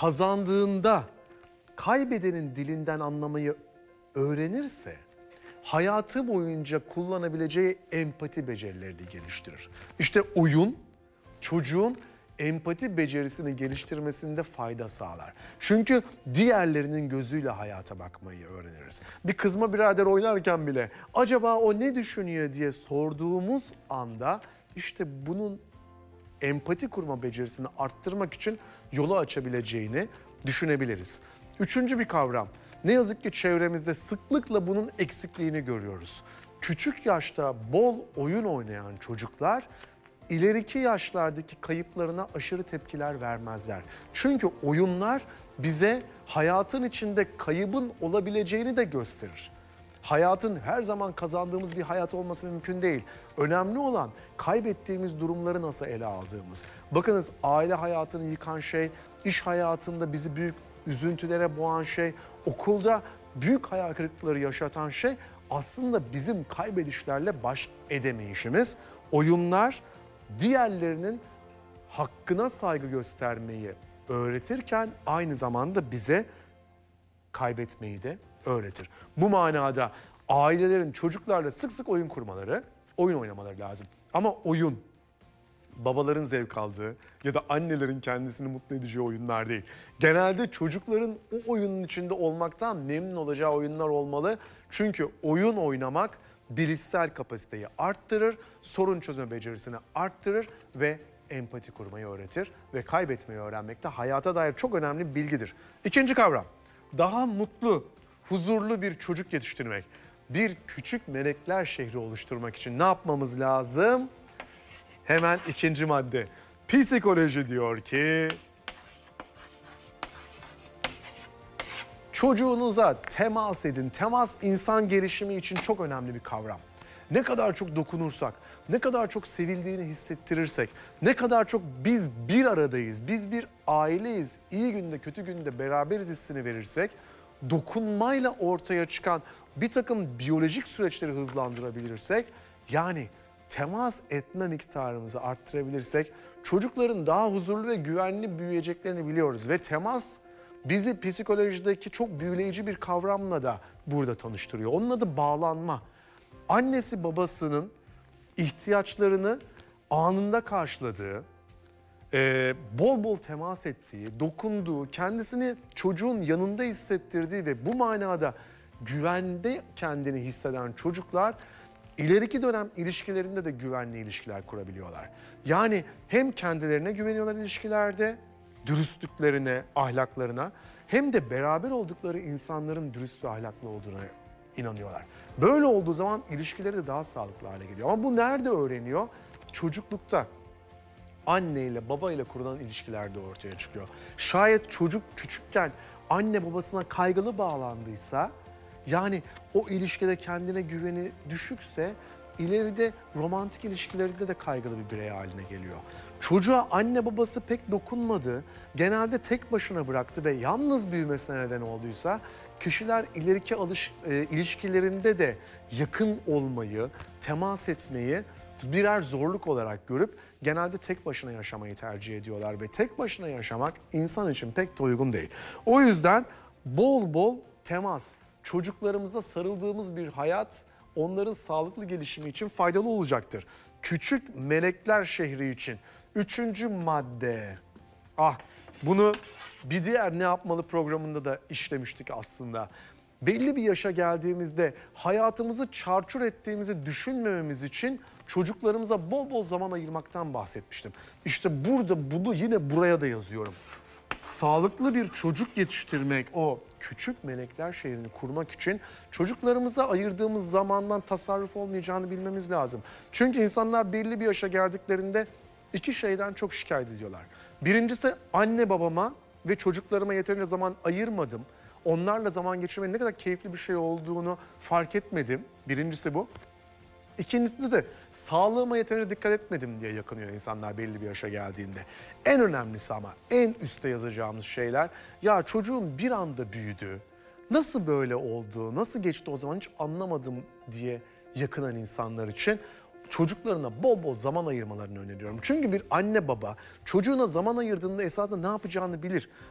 kazandığında kaybedenin dilinden anlamayı öğrenirse hayatı boyunca kullanabileceği empati becerilerini geliştirir. İşte oyun çocuğun empati becerisini geliştirmesinde fayda sağlar. Çünkü diğerlerinin gözüyle hayata bakmayı öğreniriz. Bir kızma birader oynarken bile acaba o ne düşünüyor diye sorduğumuz anda işte bunun empati kurma becerisini arttırmak için yolu açabileceğini düşünebiliriz. Üçüncü bir kavram. Ne yazık ki çevremizde sıklıkla bunun eksikliğini görüyoruz. Küçük yaşta bol oyun oynayan çocuklar ileriki yaşlardaki kayıplarına aşırı tepkiler vermezler. Çünkü oyunlar bize hayatın içinde kaybın olabileceğini de gösterir. Hayatın her zaman kazandığımız bir hayat olması mümkün değil. Önemli olan kaybettiğimiz durumları nasıl ele aldığımız. Bakınız aile hayatını yıkan şey, iş hayatında bizi büyük üzüntülere boğan şey, okulda büyük hayal kırıklıkları yaşatan şey aslında bizim kaybedişlerle baş edemeyişimiz. Oyunlar diğerlerinin hakkına saygı göstermeyi öğretirken aynı zamanda bize kaybetmeyi de öğretir. Bu manada ailelerin çocuklarla sık sık oyun kurmaları, oyun oynamaları lazım. Ama oyun babaların zevk aldığı ya da annelerin kendisini mutlu edeceği oyunlar değil. Genelde çocukların o oyunun içinde olmaktan memnun olacağı oyunlar olmalı. Çünkü oyun oynamak bilişsel kapasiteyi arttırır, sorun çözme becerisini arttırır ve empati kurmayı öğretir ve kaybetmeyi öğrenmek de hayata dair çok önemli bir bilgidir. İkinci kavram, daha mutlu, huzurlu bir çocuk yetiştirmek. Bir küçük melekler şehri oluşturmak için ne yapmamız lazım? Hemen ikinci madde. Psikoloji diyor ki çocuğunuza temas edin. Temas insan gelişimi için çok önemli bir kavram. Ne kadar çok dokunursak, ne kadar çok sevildiğini hissettirirsek, ne kadar çok biz bir aradayız, biz bir aileyiz, iyi günde kötü günde beraberiz hissini verirsek, dokunmayla ortaya çıkan bir takım biyolojik süreçleri hızlandırabilirsek, yani temas etme miktarımızı arttırabilirsek çocukların daha huzurlu ve güvenli büyüyeceklerini biliyoruz. Ve temas bizi psikolojideki çok büyüleyici bir kavramla da burada tanıştırıyor. Onun adı bağlanma. Annesi babasının ihtiyaçlarını anında karşıladığı, bol bol temas ettiği, dokunduğu, kendisini çocuğun yanında hissettirdiği ve bu manada güvende kendini hisseden çocuklar ileriki dönem ilişkilerinde de güvenli ilişkiler kurabiliyorlar. Yani hem kendilerine güveniyorlar ilişkilerde, dürüstlüklerine, ahlaklarına, hem de beraber oldukları insanların dürüst ve ahlaklı olduğuna inanıyorlar. Böyle olduğu zaman ilişkileri de daha sağlıklı hale geliyor. Ama bu nerede öğreniyor? Çocuklukta. Anne ile baba ile kurulan ilişkilerde ortaya çıkıyor. Şayet çocuk küçükken anne babasına kaygılı bağlandıysa, yani o ilişkide kendine güveni düşükse ileride romantik ilişkilerinde de kaygılı bir birey haline geliyor. Çocuğa anne babası pek dokunmadı, genelde tek başına bıraktı ve yalnız büyümesine neden olduysa kişiler ileriki ilişkilerinde de yakın olmayı, temas etmeyi birer zorluk olarak görüp genelde tek başına yaşamayı tercih ediyorlar ve tek başına yaşamak insan için pek de uygun değil. O yüzden bol bol temas, çocuklarımıza sarıldığımız bir hayat onların sağlıklı gelişimi için faydalı olacaktır. Küçük melekler şehri için üçüncü madde. Bunu bir diğer Ne Yapmalı programında da işlemiştik aslında. Belli bir yaşa geldiğimizde hayatımızı çarçur ettiğimizi düşünmememiz için çocuklarımıza bol bol zaman ayırmaktan bahsetmiştim. İşte burada bunu yine buraya da yazıyorum. Sağlıklı bir çocuk yetiştirmek, o küçük melekler şehrini kurmak için çocuklarımıza ayırdığımız zamandan tasarruf olmayacağını bilmemiz lazım. Çünkü insanlar belli bir yaşa geldiklerinde iki şeyden çok şikayet ediyorlar. Birincisi anne babama ve çocuklarıma yeterince zaman ayırmadım. Onlarla zaman geçirmenin ne kadar keyifli bir şey olduğunu fark etmedim. Birincisi bu. İkincisi de sağlığıma yeterince dikkat etmedim diye yakınıyor insanlar belli bir yaşa geldiğinde. En önemlisi ama en üste yazacağımız şeyler, ya çocuğum bir anda büyüdü, nasıl böyle oldu, nasıl geçti o zaman hiç anlamadım diye yakınan insanlar için çocuklarına bol bol zaman ayırmalarını öneriyorum. Çünkü bir anne baba çocuğuna zaman ayırdığında esasında ne yapacağını bilir.